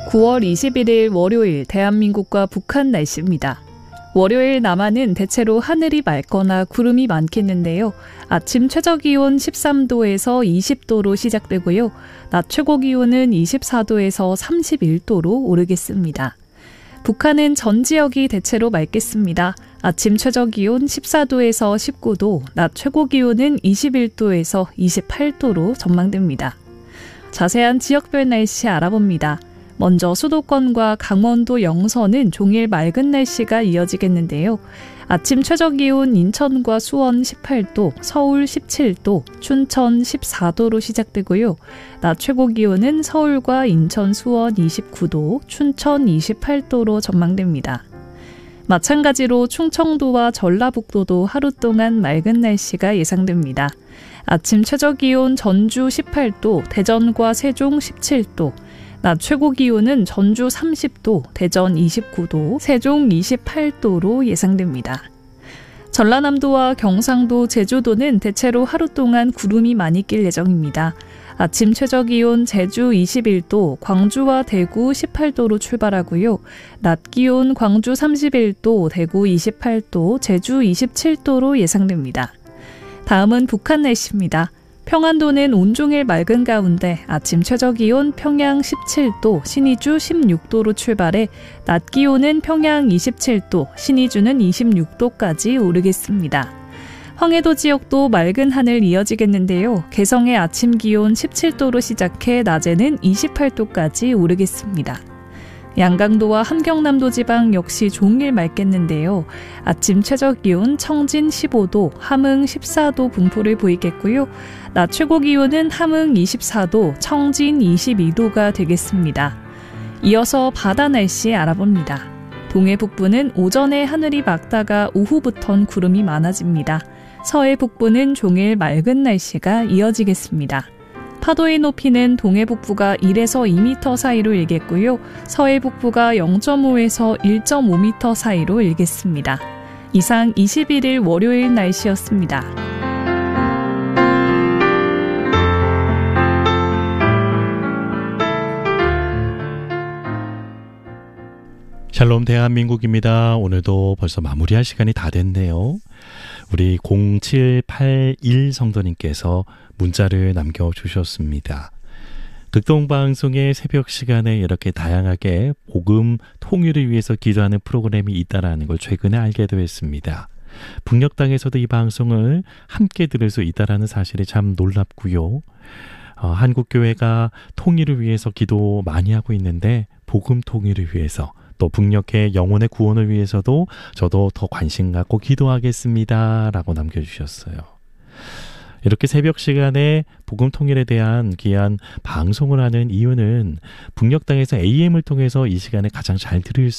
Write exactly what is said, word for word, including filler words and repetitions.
구월 이십일일 월요일 대한민국과 북한 날씨입니다. 월요일 남한은 대체로 하늘이 맑거나 구름이 많겠는데요. 아침 최저기온 십삼도에서 이십도로 시작되고요. 낮 최고기온은 이십사도에서 삼십일도로 오르겠습니다. 북한은 전 지역이 대체로 맑겠습니다. 아침 최저기온 십사도에서 십구도, 낮 최고기온은 이십일도에서 이십팔도로 전망됩니다. 자세한 지역별 날씨 알아봅니다. 먼저 수도권과 강원도 영서는 종일 맑은 날씨가 이어지겠는데요. 아침 최저기온 인천과 수원 십팔도, 서울 십칠도, 춘천 십사도로 시작되고요. 낮 최고기온은 서울과 인천, 수원 이십구도, 춘천 이십팔도로 전망됩니다. 마찬가지로 충청도와 전라북도도 하루 동안 맑은 날씨가 예상됩니다. 아침 최저기온 전주 십팔도, 대전과 세종 십칠도, 낮 최고기온은 전주 삼십도, 대전 이십구도, 세종 이십팔도로 예상됩니다. 전라남도와 경상도, 제주도는 대체로 하루 동안 구름이 많이 낄 예정입니다. 아침 최저기온 제주 이십일도, 광주와 대구 십팔도로 출발하고요. 낮 기온 광주 삼십일도, 대구 이십팔도, 제주 이십칠도로 예상됩니다. 다음은 북한 날씨입니다. 평안도는 온종일 맑은 가운데 아침 최저기온 평양 십칠도, 신의주 십육도로 출발해 낮 기온은 평양 이십칠도, 신의주는 이십육도까지 오르겠습니다. 황해도 지역도 맑은 하늘 이어지겠는데요. 개성의 아침 기온 십칠도로 시작해 낮에는 이십팔도까지 오르겠습니다. 양강도와 함경남도 지방 역시 종일 맑겠는데요. 아침 최저기온 청진 십오도, 함흥 십사도 분포를 보이겠고요. 낮 최고기온은 함흥 이십사도, 청진 이십이도가 되겠습니다. 이어서 바다 날씨 알아봅니다. 동해 북부는 오전에 하늘이 맑다가 오후부턴 구름이 많아집니다. 서해 북부는 종일 맑은 날씨가 이어지겠습니다. 파도의 높이는 동해 북부가 일에서 이 미터 사이로 일겠고요. 서해 북부가 영점오에서 일점오 미터 사이로 일겠습니다. 이상 이십일일 월요일 날씨였습니다. 샬롬 대한민국입니다. 오늘도 벌써 마무리할 시간이 다 됐네요. 우리 공칠팔일 성도님께서 문자를 남겨주셨습니다. 극동방송의 새벽 시간에 이렇게 다양하게 복음 통일을 위해서 기도하는 프로그램이 있다는 걸 최근에 알게 되었습니다. 북녘 땅에서도 이 방송을 함께 들을 수 있다는 사실이 참 놀랍고요. 어, 한국교회가 통일을 위해서 기도 많이 하고 있는데 복음 통일을 위해서 또 북녘의 영혼의 구원을 위해서도 저도 더 관심 갖고 기도하겠습니다 라고 남겨주셨어요. 이렇게 새벽 시간에 복음 통일에 대한 귀한 방송을 하는 이유는 북녘 땅에서 에이엠을 통해서 이 시간에 가장 잘 들을